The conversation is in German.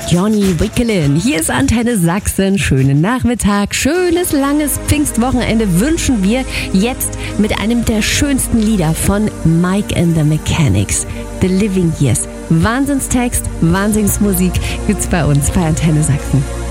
Johnny Wickelin. Hier ist Antenne Sachsen. Schönen Nachmittag, schönes langes Pfingstwochenende wünschen wir jetzt mit einem der schönsten Lieder von Mike and the Mechanics. The Living Years. Wahnsinnstext, Wahnsinnsmusik gibt's bei uns bei Antenne Sachsen.